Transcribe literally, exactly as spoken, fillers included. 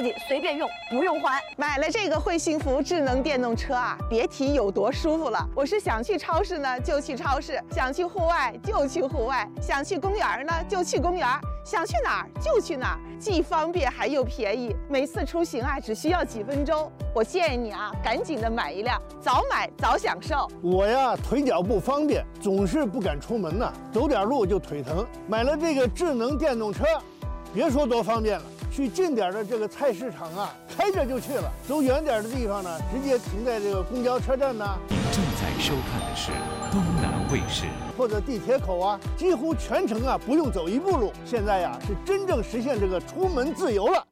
自己随便用，不用还。 买了这个会幸福智能电动车啊，别提有多舒服了。我是想去超市呢就去超市，想去户外就去户外，想去公园呢就去公园，想去哪儿就去哪儿，既方便还又便宜。每次出行啊只需要几分钟。我建议你啊，赶紧的买一辆，早买早享受。 我呀腿脚不方便，总是不敢出门呐，走点路就腿疼。买了这个智能电动车，别说多方便了，去近点的这个菜市场啊，开着就去了；走远点的地方呢，直接停在这个公交车站呢。 您正在收看的是东南卫视， 或者地铁口啊，几乎全程啊不用走一步路。现在呀是真正实现这个出门自由了。